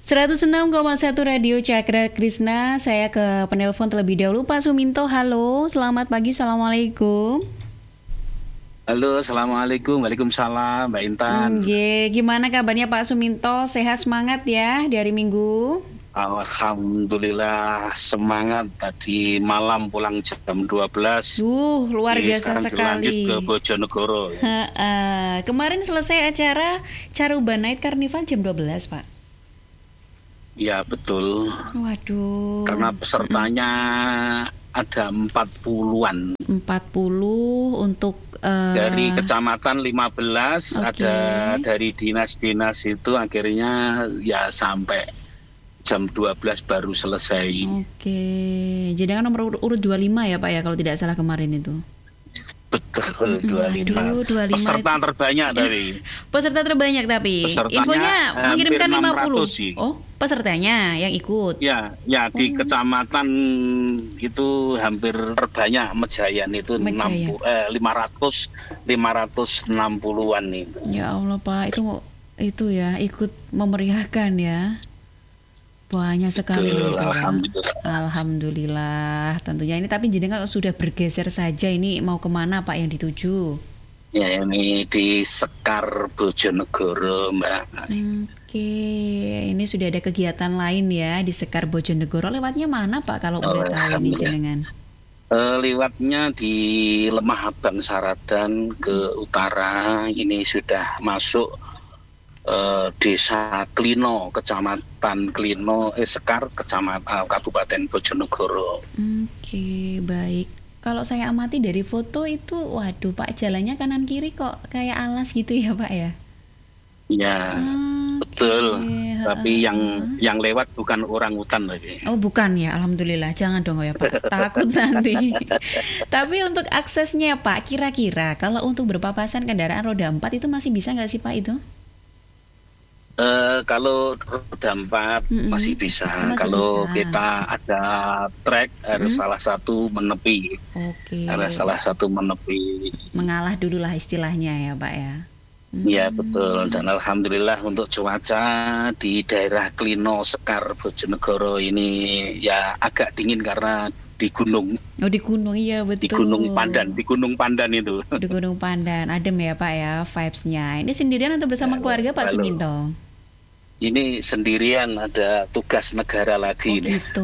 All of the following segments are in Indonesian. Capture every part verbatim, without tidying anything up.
seratus enam koma satu Radio Cakra Krishna. Saya ke penelpon terlebih dahulu. Pak Suminto, halo. Selamat pagi, Assalamualaikum. Halo, Assalamualaikum. Waalaikumsalam, Mbak Intan. Hmm, ye, gimana kabarnya Pak Suminto? Sehat, semangat ya di hari Minggu? Alhamdulillah semangat. Tadi malam pulang jam dua belas. Uh, luar Jadi biasa sekali. ke Bojonegoro. Ha, uh, kemarin selesai acara Caruba Night Carnival jam dua belas, Pak. Ya, betul. Waduh. Karena pesertanya mm-mm. ada empat puluhan. empat puluh untuk uh, dari kecamatan lima belas, okay. Ada dari dinas-dinas itu akhirnya ya sampai jam dua belas baru selesai. Oke, jadi kan nomor urut dua puluh lima ya Pak ya kalau tidak salah kemarin itu. Betul, dua puluh lima. Aduh, dua puluh lima peserta itu terbanyak tapi. Peserta terbanyak tapi. Pesertanya infonya mengirimkan lima puluh. Sih. Oh, pesertanya yang ikut. Ya, ya di oh. kecamatan itu hampir terbanyak Mejayan itu Mejayan. enam puluh, eh, lima ratus lima ratus enam puluhan nih. Ya Allah Pak, itu itu ya ikut memeriahkan ya. Banyak sekali Betul, itu, Alhamdulillah. Alhamdulillah tentunya ini, tapi jenengan sudah bergeser saja, ini mau kemana Pak yang dituju? Ya ini di Sekar Bojonegoro Mbak. Oke, ini sudah ada kegiatan lain ya di Sekar Bojonegoro. Lewatnya mana Pak kalau oh, boleh tahu ini jenengan? Uh, lewatnya di Lemah Abang Saradan ke utara. Ini sudah masuk Uh, Desa Klino, Kecamatan Klino, eh, Sekar, Kecamatan Kabupaten Bojonegoro. Oke, baik. Kalau saya amati dari foto itu, waduh Pak, jalannya kanan kiri kok kayak alas gitu ya Pak ya? Ya, okay. Betul. Tapi yang yang lewat bukan orang hutan lagi. Oh bukan ya, Alhamdulillah. Jangan dong ya Pak, takut nanti. Tapi untuk aksesnya Pak, kira-kira kalau untuk berpapasan kendaraan roda empat itu masih bisa nggak sih Pak itu? Uh, kalau roda empat mm-hmm. masih bisa. Masih kalau bisa. Kita ada trek harus mm-hmm. salah satu menepi. Oke. Okay. Harus salah satu menepi. Mengalah dulu lah istilahnya ya Pak ya. Iya mm-hmm. betul. Dan alhamdulillah untuk cuaca di daerah Klino, Sekar, Bojonegoro ini ya agak dingin karena di gunung. Oh di gunung, iya betul. Di Gunung Pandan, di Gunung Pandan itu. Di Gunung Pandan, adem ya Pak ya vibes-nya. Ini sendirian atau bersama ya, keluarga Pak halo. Suminto? Ini sendirian, ada tugas negara lagi. Oh gitu,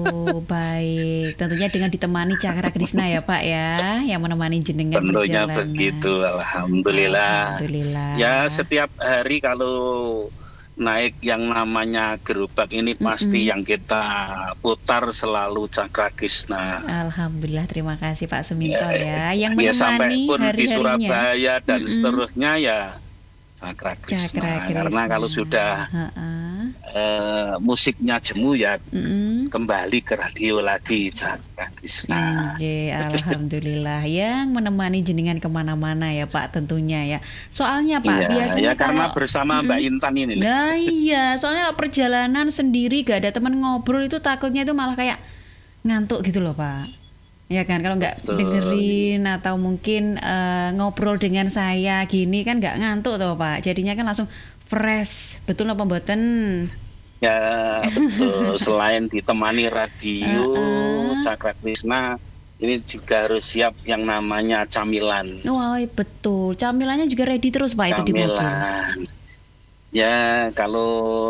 baik. Tentunya dengan ditemani Cakra Krishna ya Pak ya, yang menemani jenengan tentunya perjalanan. Begitu, Alhamdulillah. Alhamdulillah. Ya setiap hari kalau naik yang namanya gerobak ini pasti mm-hmm. yang kita putar selalu Cakra Krishna. Alhamdulillah, terima kasih Pak Suminto ya, ya yang ya, menemani sampai pun hari-harinya. Di Surabaya dan mm-hmm. seterusnya ya Cakra Krishna. Cakra Krishna. Karena kalau sudah uh-uh. uh, musiknya jemu ya mm-hmm. kembali ke radio lagi Cakra Krishna. Oke, alhamdulillah yang menemani jenengan kemana-mana ya Pak tentunya ya. Soalnya Pak iya, biasanya ya, karena kalau, bersama mm-hmm. Mbak Intan ini. Nah iya, soalnya perjalanan sendiri gak ada teman ngobrol itu takutnya itu malah kayak ngantuk gitu loh Pak. Ya kan, kalau nggak dengerin atau mungkin uh, ngobrol dengan saya gini kan nggak ngantuk toh Pak. Jadinya kan langsung fresh. Betul apa mboten? Ya betul. Selain ditemani radio uh-uh. Cakra Krishna, ini juga harus siap yang namanya camilan. Wah wow, betul. Camilannya juga ready terus Pak. Camilan. Itu di mobil. Ya kalau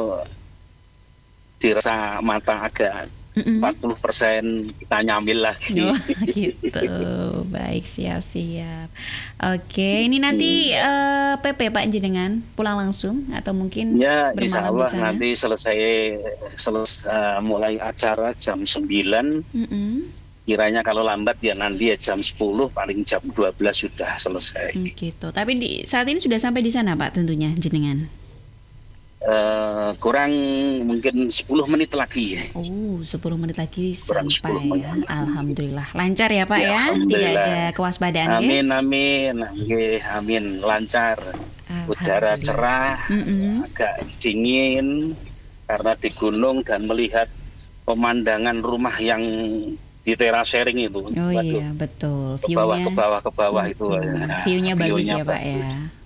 dirasa mata agak Mm-mm. empat puluh persen kita nyambil lagi. Oh, gitu. Baik, siap-siap. Oke, ini nanti uh, P P Pak jenengan pulang langsung atau mungkin ya, bermalam insya Allah di sana? Nanti selesai selesai uh, mulai acara jam sembilan. Mm-mm. Kiranya kalau lambat ya nanti ya jam sepuluh, paling jam dua belas sudah selesai. Hmm, gitu. Tapi di, saat ini sudah sampai di sana Pak tentunya jenengan? Uh, kurang mungkin sepuluh menit lagi. Oh, sepuluh menit lagi kurang sampai. Menit. Alhamdulillah. Lancar ya Pak ya? ya? Tidak ada kewaspadaan amin, ya? Amin, amin. Amin, lancar. Udara cerah, mm-hmm. agak dingin karena di gunung dan melihat pemandangan rumah yang di terasering itu. Oh Waduh, iya, betul. Ke bawah, ke bawah, ke bawah itu. View-nya bagus ya Pak ya?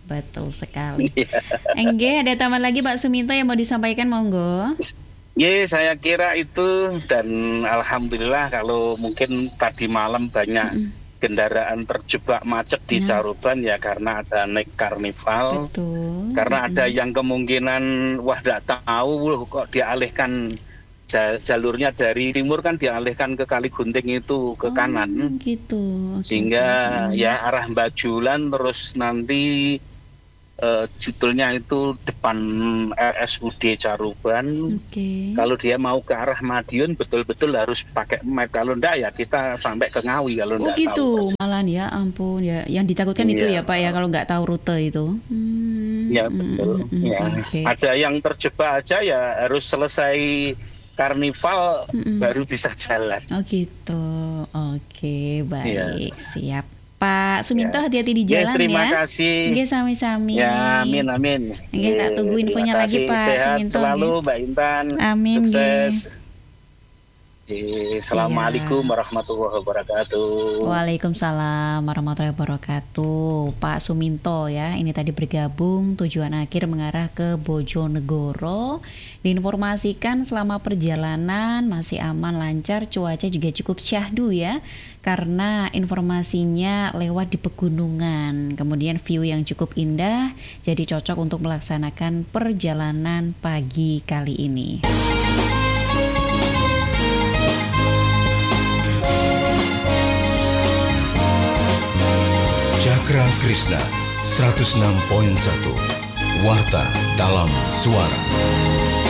betul sekali. Enggak, ada tambahan lagi Pak Suminto yang mau disampaikan, monggo. Ya, saya kira itu, dan alhamdulillah kalau mungkin tadi malam banyak mm-mm. kendaraan terjebak macet di nah. Caruban ya karena ada naik karnival. Betul. Karena mm-hmm. ada yang kemungkinan wah tidak tahu kok dialihkan jalurnya dari timur kan dialihkan ke Kali Gunting itu ke oh, kanan. Gitu. Okay. Sehingga mm-hmm. ya arah Bajulan terus nanti Uh, judulnya itu depan R S U D Caruban. Okay. Kalau dia mau ke arah Madiun betul-betul harus pakai map. Kalau enggak ya kita sampai ke Ngawi kalau enggak oh, gitu. tahu. Malah ya ampun ya. Yang ditakutkan iya. itu ya Pak ya kalau enggak tahu rute itu. Hmm. Ya betul. Hmm. Ya. Okay. Ada yang terjebak aja ya harus selesai karnival hmm. baru bisa jalan. Oh gitu. Oke, okay, baik. Ya. Siap. Pak Suminto, ya. hati-hati di jalan ya. Terima ya. kasih. Nggih, sami-sami. Ya, amin amin. Nggih, tak tunggu infonya lagi Pak Sehat Suminto. Selalu ya. Mbak Intan. Amin. Sukses. Assalamualaikum warahmatullahi wabarakatuh. Waalaikumsalam warahmatullahi wabarakatuh. Pak Suminto ya, ini tadi bergabung tujuan akhir mengarah ke Bojonegoro. Diinformasikan selama perjalanan masih aman, lancar, cuaca juga cukup syahdu ya. Karena informasinya lewat di pegunungan, kemudian view yang cukup indah, jadi cocok untuk melaksanakan perjalanan pagi kali ini. Cakra Krishna seratus enam koma satu Warta dalam Suara.